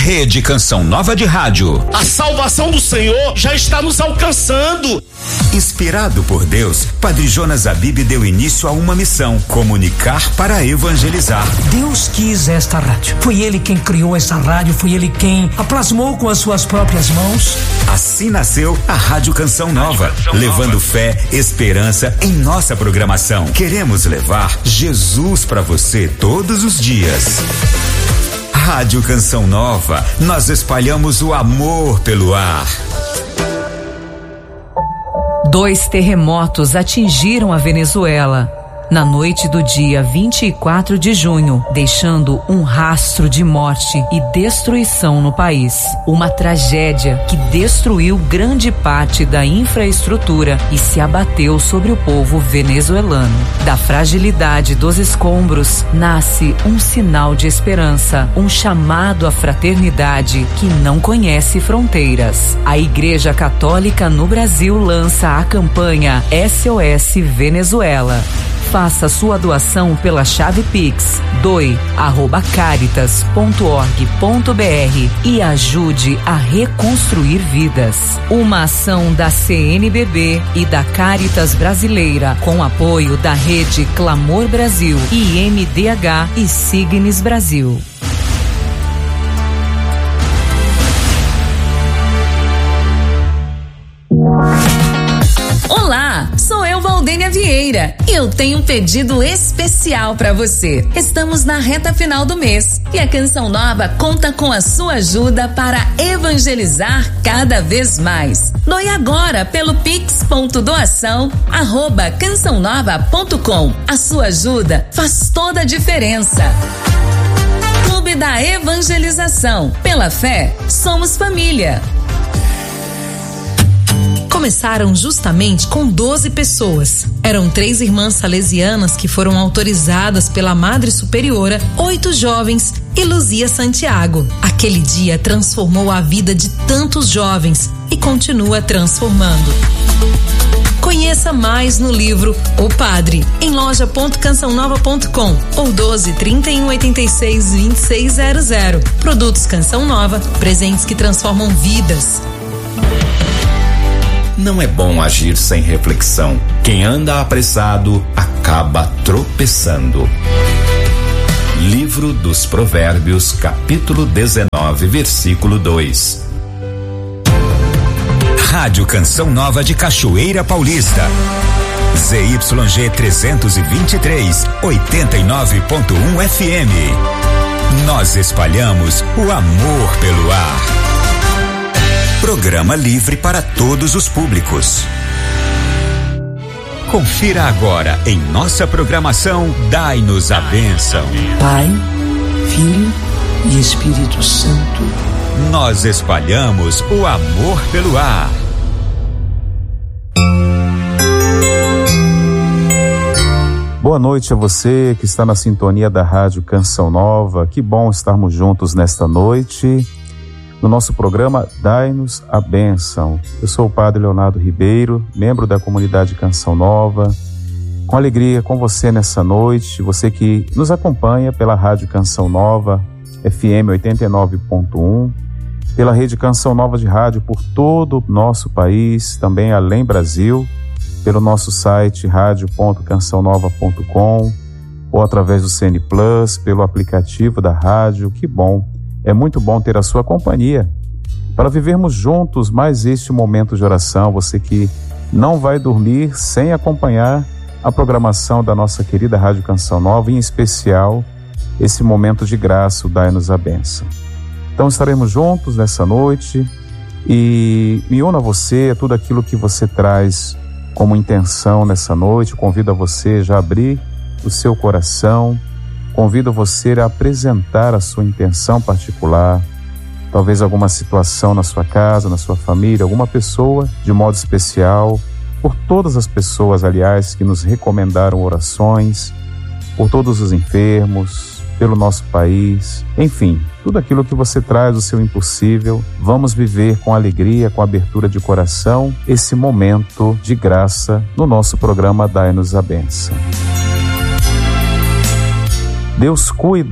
Rede Canção Nova de Rádio. A salvação do Senhor já está nos alcançando. Inspirado por Deus, Padre Jonas Abib deu início a uma missão: comunicar para evangelizar. Deus quis esta rádio. Foi Ele quem criou essa rádio, foi Ele quem a plasmou com as suas próprias mãos. Assim nasceu a Rádio Canção Nova, levando fé, esperança em nossa programação. Queremos levar Jesus para você todos os dias. Rádio Canção Nova, nós espalhamos o amor pelo ar. 2 terremotos atingiram a Venezuela na noite do dia 24 de junho, deixando um rastro de morte e destruição no país. Uma tragédia que destruiu grande parte da infraestrutura e se abateu sobre o povo venezuelano. Da fragilidade dos escombros nasce um sinal de esperança, um chamado à fraternidade que não conhece fronteiras. A Igreja Católica no Brasil lança a campanha SOS Venezuela. Faça sua doação pela chave Pix doe@caritas.org.br e ajude a reconstruir vidas. Uma ação da CNBB e da Caritas Brasileira, com apoio da Rede Clamor Brasil, IMDH e Signes Brasil. Olá, sou eu, Valdênia Vieira, e eu tenho um pedido especial para você. Estamos na reta final do mês e a Canção Nova conta com a sua ajuda para evangelizar cada vez mais. Doe agora pelo pix.doação@cançãonova.com. A sua ajuda faz toda a diferença. Clube da Evangelização. Pela fé, somos família. Começaram justamente com 12 pessoas. Eram 3 irmãs salesianas que foram autorizadas pela Madre Superiora, 8 jovens e Luzia Santiago. Aquele dia transformou a vida de tantos jovens e continua transformando. Conheça mais no livro O Padre, em loja.cançãonova.com ou 12 31 86 2600. Produtos Canção Nova, presentes que transformam vidas. Não é bom agir sem reflexão. Quem anda apressado acaba tropeçando. Livro dos Provérbios, capítulo 19, versículo 2. Rádio Canção Nova de Cachoeira Paulista. ZYG 323, 89.1 FM. Nós espalhamos o amor pelo ar. Programa livre para todos os públicos. Confira agora em nossa programação Dai-nos a Bênção. Pai, Filho e Espírito Santo. Nós espalhamos o amor pelo ar. Boa noite a você que está na sintonia da Rádio Canção Nova. Que bom estarmos juntos nesta noite. No nosso programa Dai-nos a Bênção. Eu sou o Padre Leonardo Ribeiro, membro da comunidade Canção Nova. Com alegria com você nessa noite, você que nos acompanha pela Rádio Canção Nova, FM 89.1, pela Rede Canção Nova de Rádio por todo o nosso país, também além Brasil, pelo nosso site radio.cançãonova.com ou através do CN Plus, pelo aplicativo da rádio. Que bom! É muito bom ter a sua companhia para vivermos juntos mais este momento de oração. Você que não vai dormir sem acompanhar a programação da nossa querida Rádio Canção Nova, em especial esse momento de graça, o Dai-nos a Bênção. Então estaremos juntos nessa noite e me uno a você, a tudo aquilo que você traz como intenção nessa noite. Convido a você já a abrir o seu coração. Convido você a apresentar a sua intenção particular, talvez alguma situação na sua casa, na sua família, alguma pessoa de modo especial, por todas as pessoas, aliás, que nos recomendaram orações, por todos os enfermos, pelo nosso país, enfim, tudo aquilo que você traz do seu impossível. Vamos viver com alegria, com abertura de coração, esse momento de graça no nosso programa Dai-nos a Bênção. Deus cuida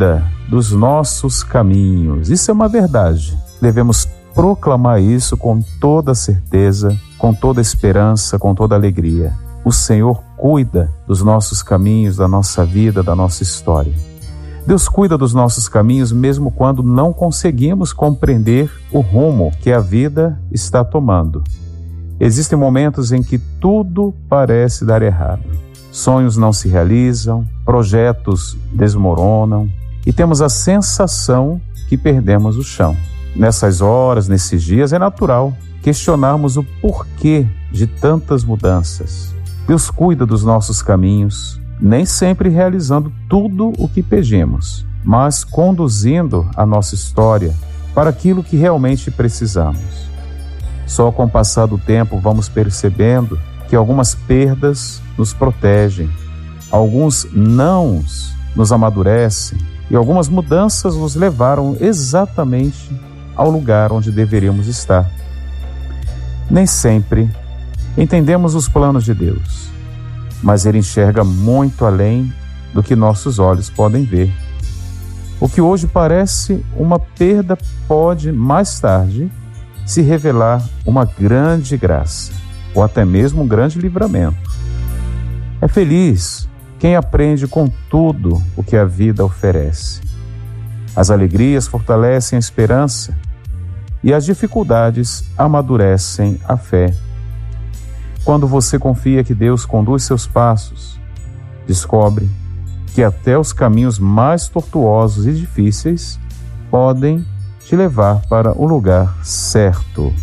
dos nossos caminhos. Isso é uma verdade. Devemos proclamar isso com toda certeza, com toda esperança, com toda alegria. O Senhor cuida dos nossos caminhos, da nossa vida, da nossa história. Deus cuida dos nossos caminhos mesmo quando não conseguimos compreender o rumo que a vida está tomando. Existem momentos em que tudo parece dar errado. Sonhos não se realizam, projetos desmoronam e temos a sensação que perdemos o chão. Nessas horas, nesses dias, é natural questionarmos o porquê de tantas mudanças. Deus cuida dos nossos caminhos, nem sempre realizando tudo o que pedimos, mas conduzindo a nossa história para aquilo que realmente precisamos. Só com o passar do tempo vamos percebendo que algumas perdas nos protegem, alguns nãos nos amadurecem e algumas mudanças nos levaram exatamente ao lugar onde deveríamos estar. Nem sempre entendemos os planos de Deus, mas Ele enxerga muito além do que nossos olhos podem ver. O que hoje parece uma perda pode, mais tarde, se revelar uma grande graça, ou até mesmo um grande livramento. É feliz quem aprende com tudo o que a vida oferece. As alegrias fortalecem a esperança e as dificuldades amadurecem a fé. Quando você confia que Deus conduz seus passos, descobre que até os caminhos mais tortuosos e difíceis podem te levar para o lugar certo.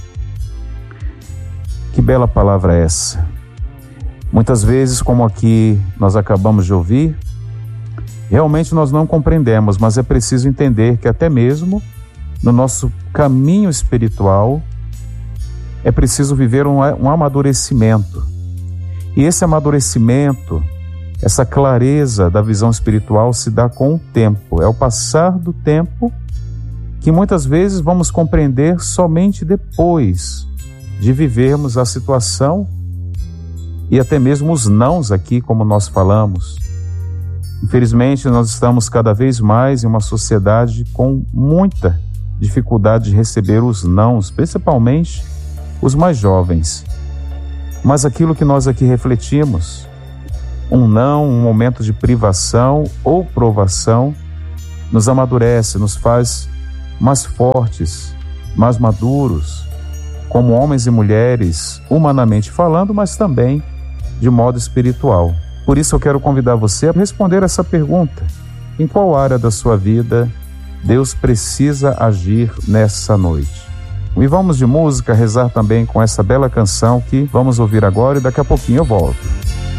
Que bela palavra é essa! Muitas vezes, como aqui nós acabamos de ouvir, realmente nós não compreendemos, mas é preciso entender que até mesmo no nosso caminho espiritual é preciso viver um amadurecimento. E esse amadurecimento, essa clareza da visão espiritual se dá com o tempo. É o passar do tempo que muitas vezes vamos compreender somente depois de vivermos a situação e até mesmo os nãos aqui, como nós falamos. Infelizmente, nós estamos cada vez mais em uma sociedade com muita dificuldade de receber os nãos, principalmente os mais jovens. Mas aquilo que nós aqui refletimos, um não, um momento de privação ou provação, nos amadurece, nos faz mais fortes, mais maduros, como homens e mulheres, humanamente falando, mas também de modo espiritual. Por isso eu quero convidar você a responder essa pergunta: em qual área da sua vida Deus precisa agir nessa noite? E vamos de música rezar também com essa bela canção que vamos ouvir agora e daqui a pouquinho eu volto.